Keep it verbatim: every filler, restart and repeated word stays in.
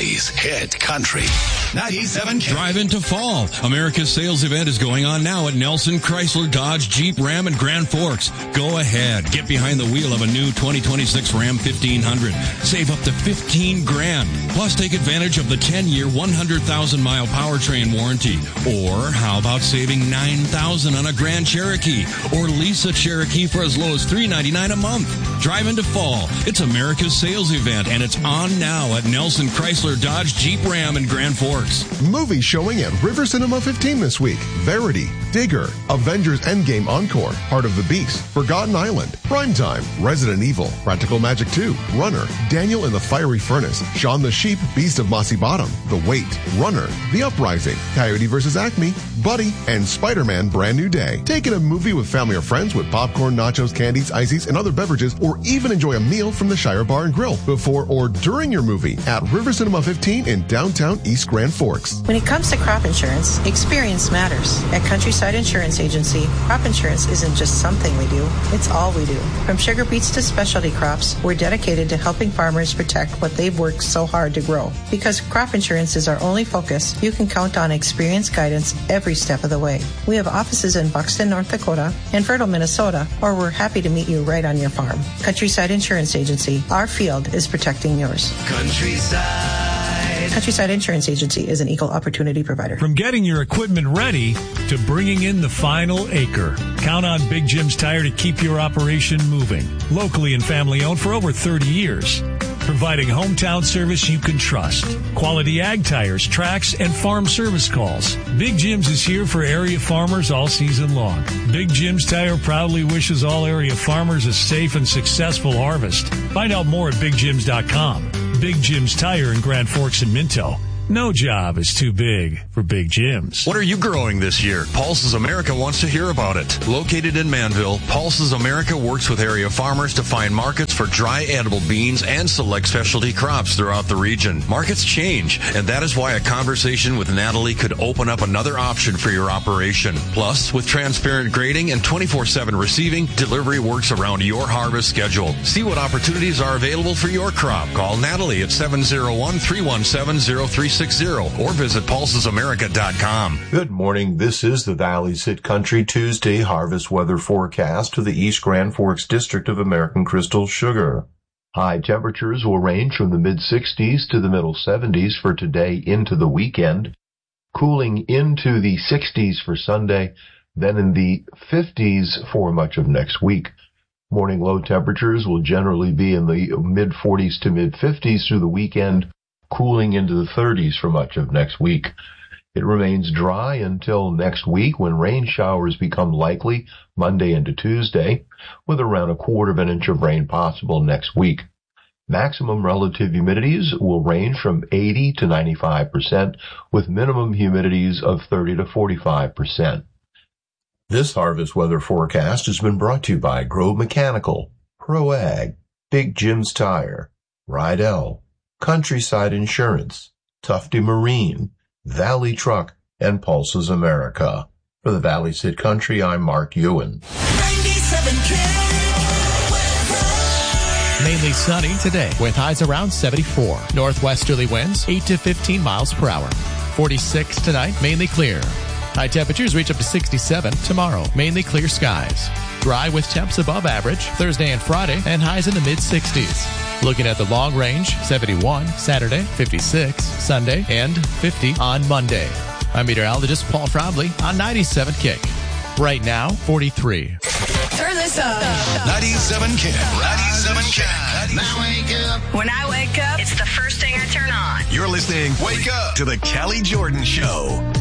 Valley's hit country. ninety-seven K. Drive into fall. America's sales event is going on now at Nelson Chrysler Dodge Jeep Ram and Grand Forks. Go ahead. Get behind the wheel of a new twenty twenty-six Ram fifteen hundred. Save up to fifteen grand. Plus take advantage of the ten-year, one hundred thousand mile powertrain warranty. Or how about saving nine thousand dollars on a Grand Cherokee? Or lease a Cherokee for as low as three hundred ninety-nine dollars a month. Drive into fall. It's America's sales event, and it's on now at Nelson Chrysler Dodge Jeep Ram and Grand Forks. Movie showing at River Cinema fifteen this week. Verity, Digger, Avengers Endgame Encore, Heart of the Beast, Forgotten Island, Primetime, Resident Evil, Practical Magic two, Runner, Daniel in the Fiery Furnace, Shaun the Sheep, Beast of Mossy Bottom, The Wait, Runner, The Uprising, Coyote versus. Acme, Buddy, and Spider-Man Brand New Day. Take in a movie with family or friends with popcorn, nachos, candies, ices, and other beverages, or even enjoy a meal from the Shire Bar and Grill before or during your movie at River Cinema fifteen in downtown East Grand Forks. When it comes to crop insurance, experience matters. At Countryside Insurance Agency, crop insurance isn't just something we do, it's all we do. From sugar beets to specialty crops, we're dedicated to helping farmers protect what they've worked so hard to grow. Because crop insurance is our only focus, you can count on experienced guidance every step of the way. We have offices in Buxton, North Dakota, and Fertile, Minnesota, or we're happy to meet you right on your farm. Countryside Insurance Agency, our field is protecting yours. Countryside. Countryside Insurance Agency is an equal opportunity provider. From getting your equipment ready to bringing in the final acre, count on Big Jim's Tire to keep your operation moving. Locally and family owned for over thirty years. Providing hometown service you can trust. Quality ag tires, tracks, and farm service calls. Big Jim's is here for area farmers all season long. Big Jim's Tire proudly wishes all area farmers a safe and successful harvest. Find out more at big jims dot com. Big Jim's Tire in Grand Forks and Minto. No job is too big for Big Jim's. What are you growing this year? Pulses America wants to hear about it. Located in Manville, Pulses America works with area farmers to find markets for dry edible beans and select specialty crops throughout the region. Markets change, and that is why a conversation with Natalie could open up another option for your operation. Plus, with transparent grading and twenty-four seven receiving, delivery works around your harvest schedule. See what opportunities are available for your crop. Call Natalie at seven oh one, three one seven, oh three six zero or visit pulses america dot com. Good morning. This is the Valley's Hit Country Tuesday harvest weather forecast to the East Grand Forks District of American Crystal Sugar. High temperatures will range from the mid-sixties to the middle seventies for today into the weekend, cooling into the sixties for Sunday, then in the fifties for much of next week. Morning low temperatures will generally be in the mid-forties to mid-fifties through the weekend, cooling into the thirties for much of next week. It remains dry until next week when rain showers become likely Monday into Tuesday, with around a quarter of an inch of rain possible next week. Maximum relative humidities will range from eighty to ninety-five percent, with minimum humidities of thirty to forty-five percent. This harvest weather forecast has been brought to you by Grove Mechanical, Pro Ag, Big Jim's Tire, Rydell, Countryside Insurance, Tufty Marine, Valley Truck, and Pulses America. For the Valley's Hit Country, I'm Mark Ewan. ninety-seven K. Mainly sunny today with highs around seventy-four. Northwesterly winds eight to fifteen miles per hour. forty-six tonight, mainly clear. High temperatures reach up to sixty-seven tomorrow. Mainly clear skies. Dry with temps above average Thursday and Friday and highs in the mid-sixties. Looking at the long range, seventy-one Saturday, fifty-six Sunday, and fifty on Monday. I'm meteorologist Paul Fromley on ninety-seven Kick. Right now, forty-three. Turn this up. ninety-seven K. ninety-seven K. Now wake up. When I wake up, it's the first thing I turn on. You're listening Wake Up to the Kelly Jordan Show.